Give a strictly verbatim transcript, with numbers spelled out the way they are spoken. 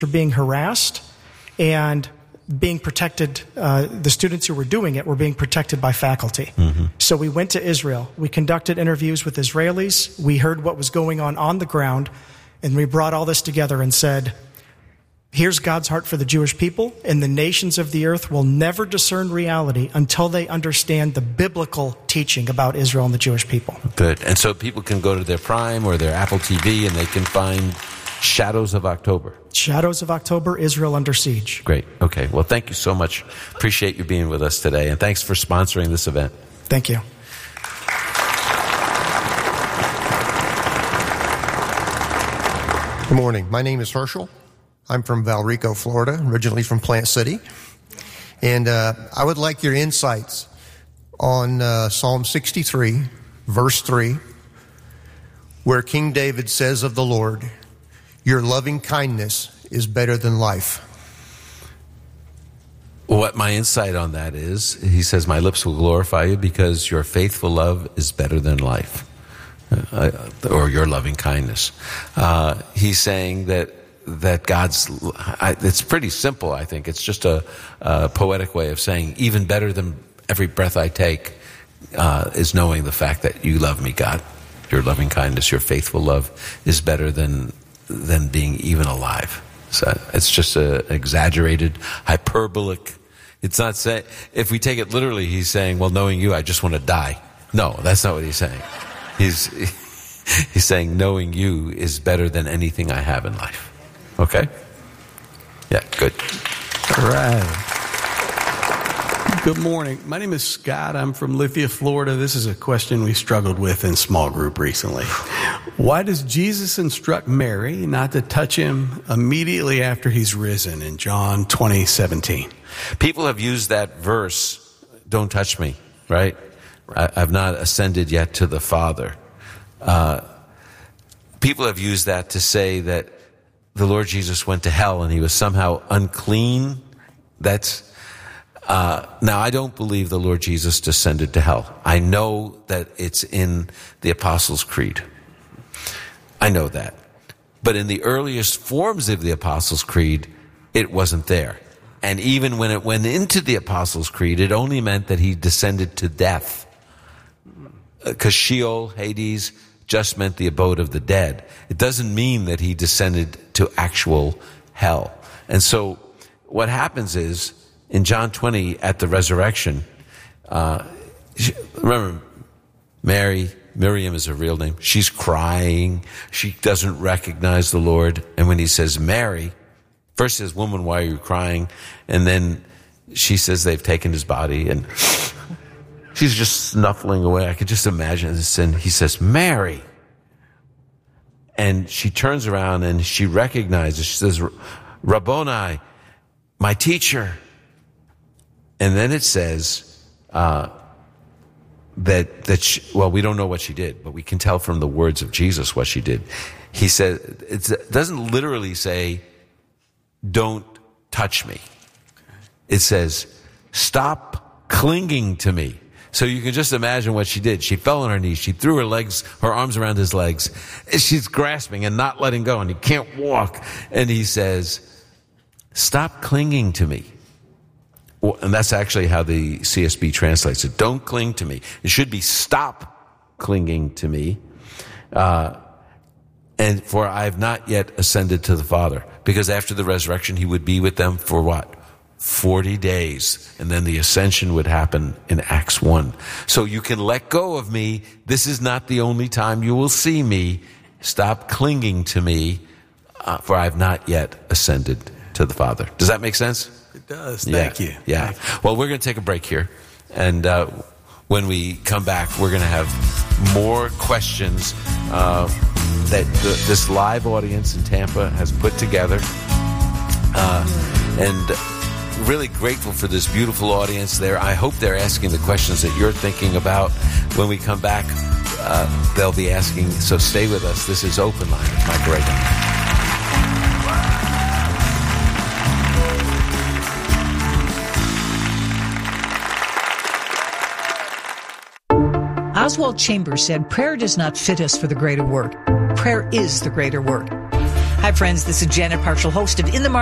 being harassed and being protected. Uh, the students who were doing it were being protected by faculty. Mm-hmm. So we went to Israel. We conducted interviews with Israelis. We heard what was going on on the ground, and we brought all this together and said, here's God's heart for the Jewish people, and the nations of the earth will never discern reality until they understand the biblical teaching about Israel and the Jewish people. Good. And so people can go to their Prime or their Apple T V and they can find Shadows of October. Shadows of October, Israel Under Siege. Great. Okay. Well, thank you so much. Appreciate you being with us today, and thanks for sponsoring this event. Thank you. Good morning. My name is Herschel. I'm from Valrico, Florida, originally from Plant City. And uh, I would like your insights on uh, Psalm sixty-three, verse three, where King David says of the Lord, your loving kindness is better than life. What my insight on that is, he says, my lips will glorify you because your faithful love is better than life, uh, or your loving kindness. Uh, he's saying that that God's, I, it's pretty simple, I think. It's just a, a poetic way of saying, even better than every breath I take uh, is knowing the fact that you love me, God. Your loving kindness, your faithful love is better than than being even alive. So it's just a exaggerated, hyperbolic. It's not saying, if we take it literally, he's saying, well, knowing you, I just want to die. No, that's not what he's saying. He's, he's saying knowing you is better than anything I have in life. Okay? Yeah, good. All right. Good morning. My name is Scott. I'm from Lithia, Florida. This is a question we struggled with in small group recently. Why does Jesus instruct Mary not to touch him immediately after he's risen in John twenty seventeen? People have used that verse, don't touch me, right? right. I, I've not ascended yet to the Father. Uh, people have used that to say that the Lord Jesus went to hell and he was somehow unclean. That's uh, now, I don't believe the Lord Jesus descended to hell. I know that it's in the Apostles' Creed. I know that. But in the earliest forms of the Apostles' Creed, it wasn't there. And even when it went into the Apostles' Creed, it only meant that he descended to death. Because Sheol, Hades, just meant the abode of the dead. It doesn't mean that he descended to actual hell. And so what happens is, in John twenty, at the resurrection, uh, remember, Mary, Miriam is her real name. She's crying. She doesn't recognize the Lord. And when he says, Mary, first says, woman, why are you crying? And then she says they've taken his body. And she's just snuffling away. I could just imagine this. And he says, Mary. And she turns around and she recognizes, she says, Rabboni, my teacher. And then it says uh, that, that she, well, we don't know what she did, but we can tell from the words of Jesus what she did. He said, it's, it doesn't literally say, don't touch me. It says, stop clinging to me. So you can just imagine what she did. She fell on her knees. She threw her legs, her arms around his legs. She's grasping and not letting go, and he can't walk. And he says, stop clinging to me. Well, and that's actually how the C S B translates it. Don't cling to me. It should be stop clinging to me. Uh, and for I have not yet ascended to the Father. Because after the resurrection, he would be with them for what? forty days. And then the ascension would happen in Acts one. So you can let go of me. This is not the only time you will see me. Stop clinging to me, uh, for I have not yet ascended to the Father. Does that make sense? It does. Thank yeah. you. Yeah. Thank you. Well, we're going to take a break here. And uh, when we come back, we're going to have more questions uh, that the, this live audience in Tampa has put together. Uh, and really grateful for this beautiful audience there. I hope they're asking the questions that you're thinking about. When we come back, uh, they'll be asking. So stay with us. This is Open Line with Mike Reagan. Oswald Chambers said, prayer does not fit us for the greater work. Prayer is the greater work. Hi, friends. This is Janet Partial, host of In the Market.